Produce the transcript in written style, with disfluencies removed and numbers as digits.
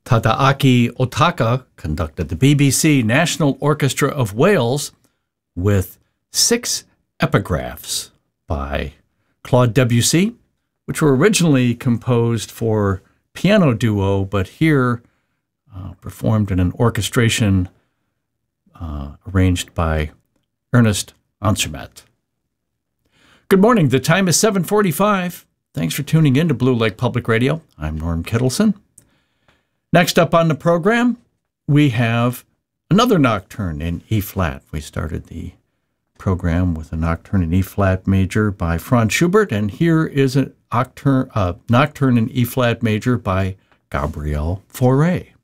Tadaaki Otaka conducted the BBC National Orchestra of Wales with 6 epigraphs by Claude Debussy, which were originally composed for piano duo, but here performed in an orchestration arranged by Ernest Ansermet. Good morning. The time is 7:45. Thanks for tuning in to Blue Lake Public Radio. I'm Norm Kittleson. Next up on the program, we have another nocturne in E-flat. We started the program with a nocturne in E-flat major by Franz Schubert, and here is a nocturne in E-flat major by Gabriel Fauré.